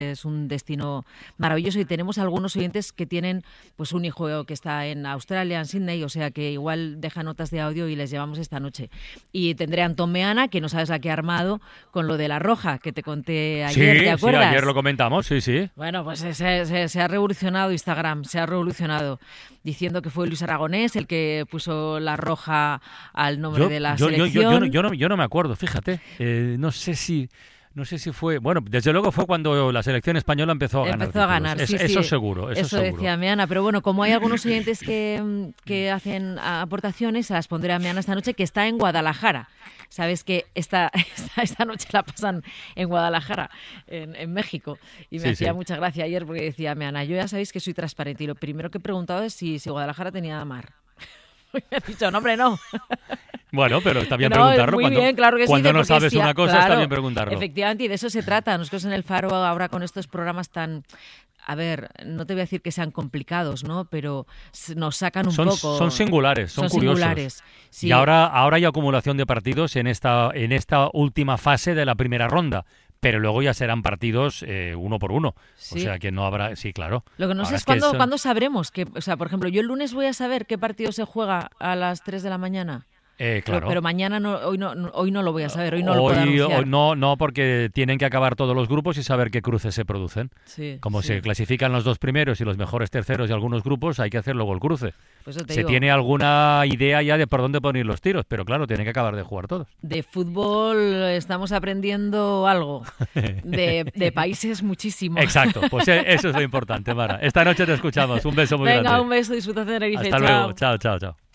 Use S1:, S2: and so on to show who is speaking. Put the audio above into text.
S1: es un destino maravilloso y tenemos algunos oyentes que tienen pues un hijo que está en Australia, en Sydney, o sea que igual deja notas de audio y les llevamos esta noche. Y tendré a Antón Meana, que no sabes la que ha armado con lo de la roja, que te conté ayer, ¿te acuerdas?
S2: Sí, ayer lo comentamos, sí.
S1: Bueno, pues se ha revolucionado Instagram, se ha revolucionado, diciendo que fue Luis Aragonés el que puso la roja al nombre de la selección.
S2: Yo no me acuerdo, fíjate. No sé si fue... Bueno, desde luego fue cuando la selección española empezó a ganar. Eso seguro.
S1: Eso decía Meana. Pero bueno, como hay algunos oyentes que hacen aportaciones, se las pondré a Meana esta noche, que está en Guadalajara. Sabes que esta noche la pasan en Guadalajara, en México. Y me hacía mucha gracia ayer porque decía Meana, yo ya sabéis que soy transparente y lo primero que he preguntado es si Guadalajara tenía mar. Y me ha dicho, no, hombre, no.
S2: Bueno, pero está bien preguntarlo. Cuando no sabes una cosa, está bien preguntarlo.
S1: Efectivamente, y de eso se trata. Nosotros en El Faro, ahora con estos programas tan... A ver, no te voy a decir que sean complicados, ¿no? Pero nos sacan un poco...
S2: Son singulares, son curiosos. Singulares, sí. Y ahora hay acumulación de partidos en esta última fase de la primera ronda. Pero luego ya serán partidos uno por uno. Sí. O sea que no habrá... Sí, claro.
S1: Lo que no sé es cuándo sabremos. O sea, por ejemplo, yo el lunes voy a saber qué partido se juega a las 3 de la mañana.
S2: Claro.
S1: Pero mañana hoy no lo voy a saber, hoy no lo puedo anunciar.
S2: No, porque tienen que acabar todos los grupos y saber qué cruces se producen. Como se clasifican los dos primeros y los mejores terceros de algunos grupos, hay que hacer luego el cruce.
S1: Pues se
S2: digo. Tiene alguna idea ya de por dónde poner los tiros, pero claro, tienen que acabar de jugar todos.
S1: De fútbol estamos aprendiendo algo, de países muchísimo.
S2: Exacto, pues eso es lo importante, Mara. Esta noche te escuchamos, un beso muy grande.
S1: Venga, un beso, disfruta de Tenerife.
S2: Hasta luego, chao.